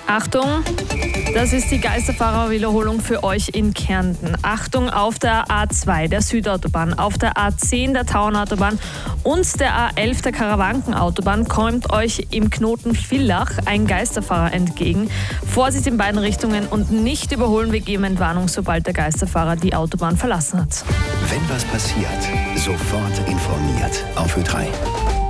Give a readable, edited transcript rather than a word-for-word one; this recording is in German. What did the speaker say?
Achtung, das ist die Geisterfahrer-Wiederholung für euch in Kärnten. Achtung, auf der A2, der Südautobahn, auf der A10, der Tauernautobahn und der A11, der Karawankenautobahn kommt euch im Knoten Villach ein Geisterfahrer entgegen. Vorsicht in beiden Richtungen und nicht überholen. Wir geben Entwarnung, sobald der Geisterfahrer die Autobahn verlassen hat. Wenn was passiert, sofort informiert. Auf Ö3.